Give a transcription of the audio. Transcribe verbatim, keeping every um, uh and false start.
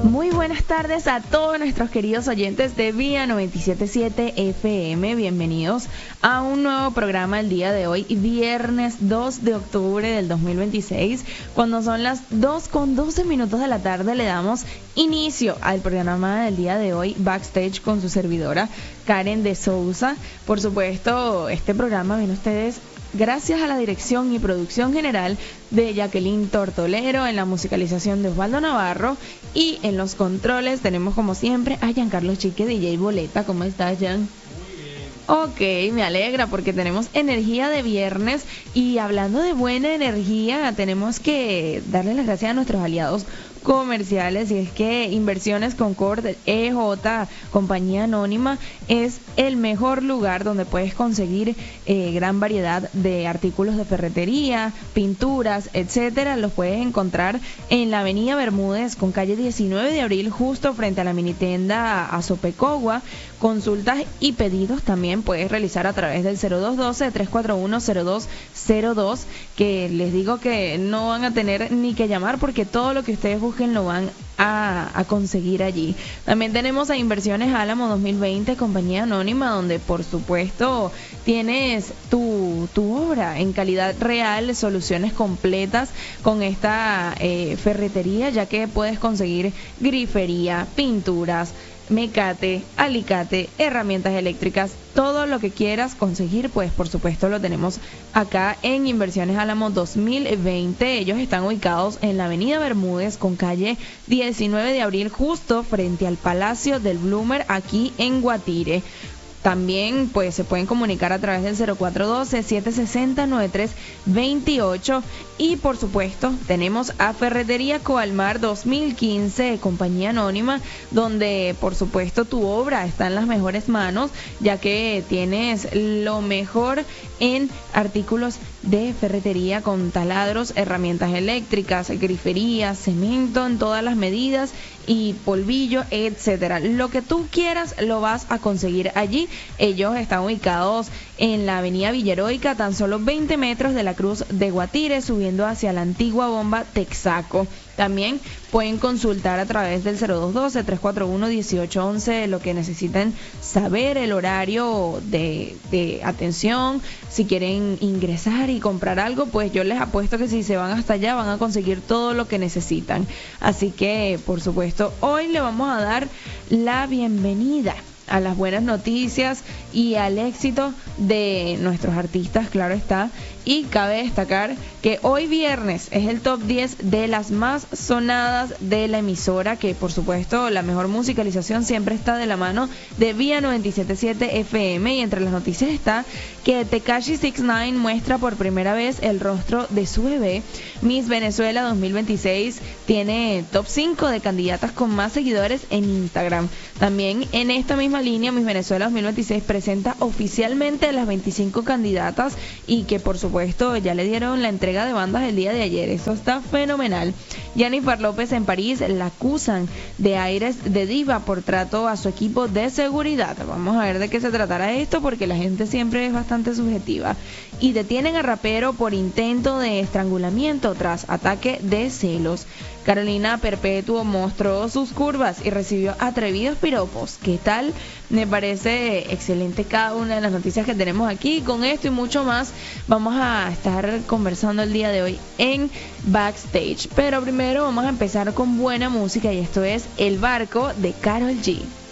Muy buenas tardes a todos nuestros queridos oyentes de Vía noventa y siete punto siete F M. Bienvenidos a un nuevo programa el día de hoy, viernes dos de octubre del dos mil veintiséis. Cuando son las dos con doce minutos de la tarde, le damos inicio al programa del día de hoy, Backstage, con su servidora Karen de Souza. Por supuesto, este programa viene a ustedes gracias a la dirección y producción general de Jacqueline Tortolero, en la musicalización de Osvaldo Navarro, y en los controles tenemos como siempre a Giancarlo Chique, D J Boleta. ¿Cómo estás, Gian? Ok, me alegra porque tenemos energía de viernes, y hablando de buena energía, tenemos que darle las gracias a nuestros aliados comerciales, y es que Inversiones Concord E J, compañía anónima, es el mejor lugar donde puedes conseguir eh, gran variedad de artículos de ferretería, pinturas, etcétera. Los puedes encontrar en la avenida Bermúdez con calle diecinueve de abril, justo frente a la minitienda Azopecogua. Consultas y pedidos también puedes realizar a través del cero dos uno dos, tres cuatro uno, cero dos cero dos, que les digo que no van a tener ni que llamar porque todo lo que ustedes busquen lo van a, a conseguir allí. También tenemos a Inversiones Álamo dos mil veinte, compañía anónima, donde por supuesto tienes tu, tu obra en calidad real, soluciones completas con esta eh, ferretería, ya que puedes conseguir grifería, pinturas, mecate, alicate, herramientas eléctricas, todo lo que quieras conseguir, pues por supuesto lo tenemos acá en Inversiones Álamo dos mil veinte. Ellos están ubicados en la avenida Bermúdez con calle diecinueve de abril, justo frente al Palacio del Bloomer, aquí en Guatire. También pues se pueden comunicar a través del cero cuatro uno dos, siete seis cero, nueve tres dos ocho. Y por supuesto tenemos a Ferretería Coalmar dos mil quince, compañía anónima, donde por supuesto tu obra está en las mejores manos, ya que tienes lo mejor en artículos de ferretería con taladros, herramientas eléctricas, griferías, cemento en todas las medidas y polvillo, etcétera. Lo que tú quieras lo vas a conseguir allí. Ellos están ubicados en la avenida Villaheroica, tan solo veinte metros de la Cruz de Guatire, subiendo hacia la antigua bomba Texaco. También pueden consultar a través del cero dos uno dos, tres cuatro uno, uno ocho uno uno lo que necesiten saber, el horario de, de atención. Si quieren ingresar y comprar algo, pues yo les apuesto que si se van hasta allá van a conseguir todo lo que necesitan. Así que, por supuesto, hoy le vamos a dar la bienvenida a las buenas noticias y al éxito de nuestros artistas, claro está. Y cabe destacar que hoy viernes es el top diez de las más sonadas de la emisora, que por supuesto la mejor musicalización siempre está de la mano de Vía noventa y siete punto siete F M. Y entre las noticias está que Tekashi sesenta y nueve muestra por primera vez el rostro de su bebé. Miss Venezuela dos mil veintiséis tiene top cinco de candidatas con más seguidores en Instagram. También en esta misma línea, Miss Venezuela dos mil veintiséis presenta oficialmente las veinticinco candidatas, y que por supuesto Puesto, ya le dieron la entrega de bandas el día de ayer. Eso está fenomenal. Jennifer López en París la acusan de aires de diva por trato a su equipo de seguridad. Vamos a ver de qué se tratará esto, porque la gente siempre es bastante subjetiva. Y detienen a rapero por intento de estrangulamiento tras ataque de celos. Carolina Perpetuo mostró sus curvas y recibió atrevidos piropos. ¿Qué tal? Me parece excelente cada una de las noticias que tenemos aquí. Con esto y mucho más vamos a estar conversando el día de hoy en Backstage. Pero primero vamos a empezar con buena música, y esto es El Barco de Karol G.